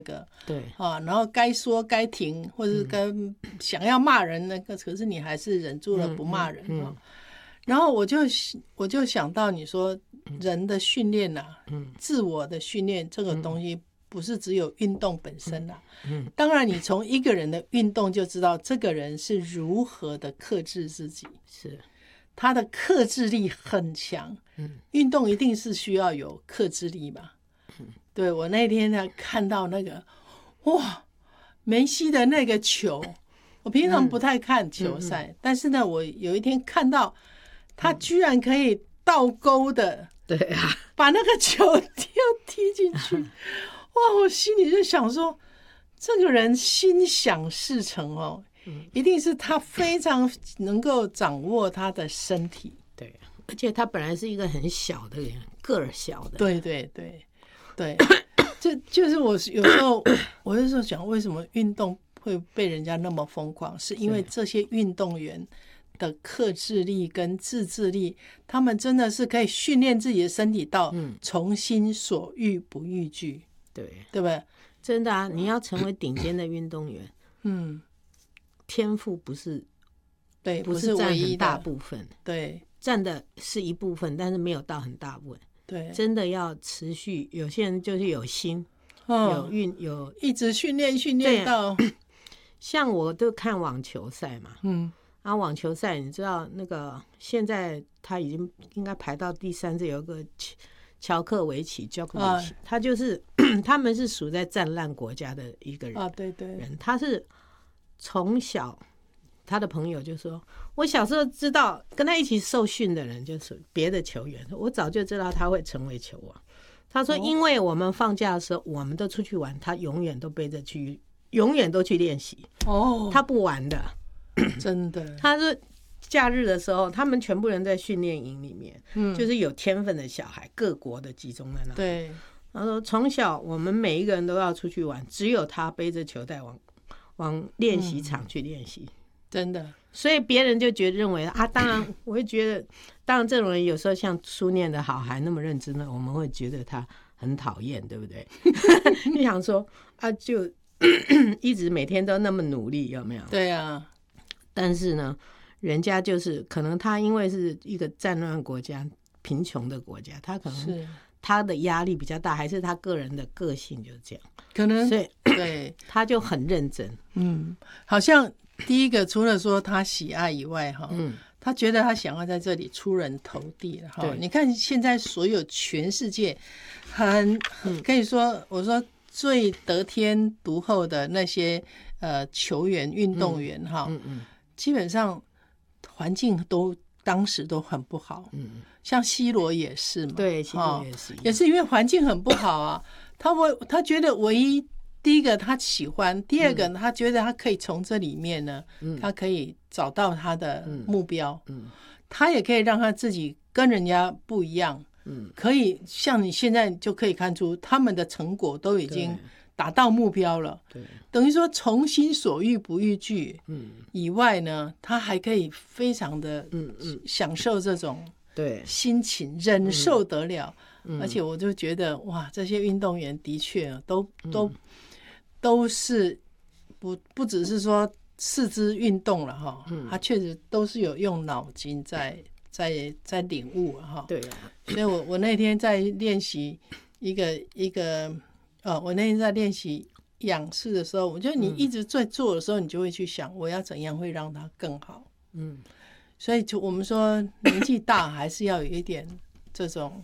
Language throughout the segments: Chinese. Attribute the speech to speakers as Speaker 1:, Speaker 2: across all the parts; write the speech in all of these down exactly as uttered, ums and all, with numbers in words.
Speaker 1: 个，
Speaker 2: 对
Speaker 1: 啊，然后该说该停，或者是跟想要骂人那个，可是你还是忍住了不骂人、嗯嗯嗯、然后我就我就想到你说人的训练啊、嗯、自我的训练这个东西不是只有运动本身啊、嗯嗯、当然你从一个人的运动就知道这个人是如何的克制自己，
Speaker 2: 是
Speaker 1: 他的克制力很强、嗯、运动一定是需要有克制力嘛。对，我那天呢看到那个哇梅西的那个球，我平常不太看球赛、嗯嗯嗯、但是呢我有一天看到他居然可以倒钩的、
Speaker 2: 对啊，
Speaker 1: 把那个球踢踢进去哇，我心里就想说这个人心想事成哦、嗯、一定是他非常能够掌握他的身体。
Speaker 2: 对，而且他本来是一个很小的人，个儿小的，
Speaker 1: 对对对对，这就是我有时候我有时候想为什么运动会被人家那么疯狂，是因为这些运动员的克制力跟自制力，他们真的是可以训练自己的身体到从心所欲不逾矩、嗯、对对不对？
Speaker 2: 真的啊，你要成为顶尖的运动员嗯，天赋不是
Speaker 1: 对，
Speaker 2: 不是占很大部分，
Speaker 1: 对，
Speaker 2: 占的是一部分，但是没有到很大部分。对，真的要持续，有些人就是有心、哦、有运，有
Speaker 1: 一直训练训练到，
Speaker 2: 像我都看网球赛嘛，嗯，然后网球赛你知道那个现在他已经应该排到第三，这有个乔克维奇 Djokovic、啊、他就是他们是属在战烂国家的一个人啊，
Speaker 1: 对对，人
Speaker 2: 他是从小。他的朋友就说我小时候知道跟他一起受训的人就是别的球员，我早就知道他会成为球王。他说因为我们放假的时候我们都出去玩，他永远都背着去，永远都去练习哦，他不玩的
Speaker 1: 真的。
Speaker 2: 他说假日的时候他们全部人在训练营里面、嗯、就是有天分的小孩各国的集中在那。
Speaker 1: 对，
Speaker 2: 他说从小我们每一个人都要出去玩，只有他背着球袋往往练习场去练习、嗯，
Speaker 1: 真的。
Speaker 2: 所以别人就觉得认为啊，当然我会觉得当然这种人有时候像书念的好还那么认真的，我们会觉得他很讨厌，对不对？你想说啊就一直每天都那么努力，有没有？
Speaker 1: 对啊，
Speaker 2: 但是呢人家就是可能他因为是一个战乱国家贫穷的国家，他可能他的压力比较大，还是他个人的个性就是这样，
Speaker 1: 可能
Speaker 2: 所以
Speaker 1: 对
Speaker 2: 他就很认真。
Speaker 1: 嗯，好像第一个除了说他喜爱以外哈、嗯，他觉得他想要在这里出人头地了哈。你看现在所有全世界很、嗯、可以说我说最得天独厚的那些呃球员运动员哈、嗯嗯嗯，基本上环境都当时都很不好，嗯，像 C 羅也是嘛，
Speaker 2: 对 C 羅也是、哦、
Speaker 1: 也是因为环境很不好啊，他会他觉得唯一第一个他喜欢，第二个他觉得他可以从这里面呢、嗯、他可以找到他的目标、嗯嗯、他也可以让他自己跟人家不一样、嗯、可以像你现在就可以看出他们的成果都已经达到目标了，对，等于说从心所欲不逾矩以外呢，他还可以非常的享受这种心情，忍受得了、嗯、而且我就觉得哇，这些运动员的确都都、嗯都是不不只是说四肢运动了哈、嗯，他确实都是有用脑筋在在在领悟哈。对啊，所以我我那天在练习一个一个呃，我那天在练习仰视的时候，我觉得你一直在做的时候，你就会去想我要怎样会让它更好。嗯，所以就我们说年纪大还是要有一点这种。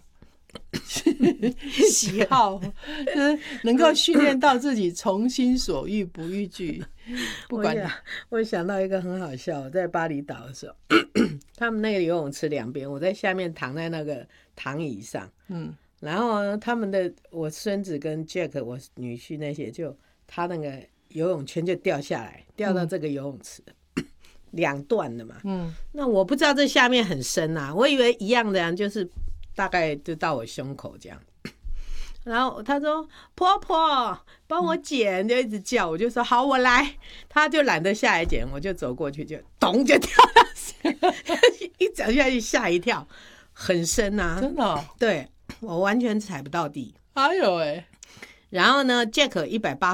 Speaker 1: 喜好就是能够训练到自己从心所欲不逾矩。不管
Speaker 2: 我, 想我想到一个很好笑，我在巴厘岛的时候他们那个游泳池两边，我在下面躺在那个躺椅上，嗯，然后他们的我孙子跟 Jack 我女婿那些就他那个游泳圈就掉下来掉到这个游泳池、嗯、两段的嘛，嗯，那我不知道这下面很深啊，我以为一样的就是大概就到我胸口这样，然后他说婆婆帮我捡，就一直叫，我就说好我来，他就懒得下来捡，我就走过去就咚就跳下去一脚下去吓一跳，很深啊，
Speaker 1: 真的、哦、
Speaker 2: 对，我完全踩不到地，
Speaker 1: 哎呦喂，
Speaker 2: 然后呢 Jack 一百八